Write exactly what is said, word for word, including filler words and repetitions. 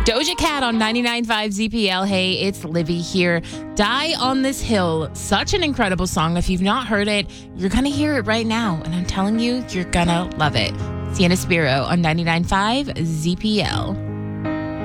Doja Cat on ninety-nine point five Z P L. Hey, it's Livy here. Die on This Hill. Such an incredible song. If you've not heard it, you're going to hear it right now. And I'm telling you, you're going to love it. Sienna Spiro on ninety-nine point five Z P L.